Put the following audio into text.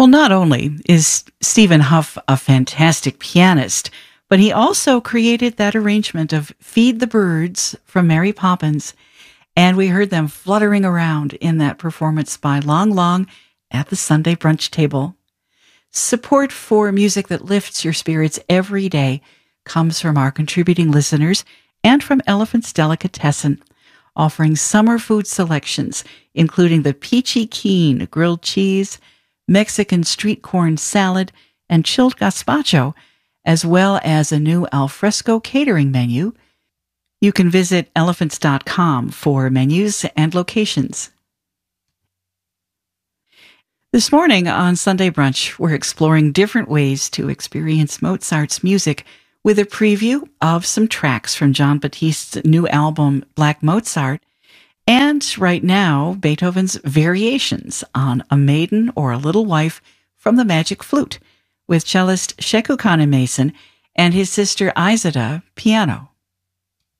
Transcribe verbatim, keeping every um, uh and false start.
Well, not only is Stephen Huff a fantastic pianist, but he also created that arrangement of Feed the Birds from Mary Poppins, and we heard them fluttering around in that performance by Long Long at the Sunday brunch table. Support for music that lifts your spirits every day comes from our contributing listeners and from Elephant's Delicatessen, offering summer food selections, including the Peachy Keen grilled cheese, Mexican street corn salad, and chilled gazpacho, as well as a new alfresco catering menu. You can visit elephants dot com for menus and locations. This morning on Sunday Brunch, we're exploring different ways to experience Mozart's music with a preview of some tracks from Jon Batiste's new album, Black Mozart, and right now, Beethoven's variations on A Maiden or a Little Wife from the Magic Flute, with cellist Sheku Kanneh-Mason and his sister Izada, piano.